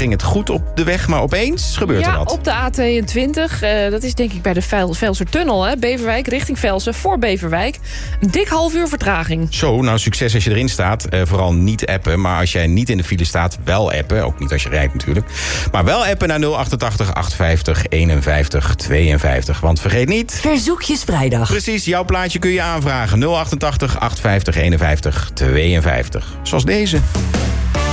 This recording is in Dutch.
ging het goed op de weg, maar opeens gebeurt er wat. Op de A22. Dat is denk ik bij de Velsertunnel, hè? Beverwijk, richting Velsen, voor Beverwijk. Een dik half uur vertraging. Zo, nou succes als je erin staat. Vooral niet appen, maar als jij niet in de file staat, wel appen. Ook niet als je rijdt natuurlijk. Maar wel appen naar 088 850 51 52. Want vergeet niet... Verzoekjes vrijdag. Precies, jouw plaatje kun je aanvragen. 088 850 51 52. Zoals deze.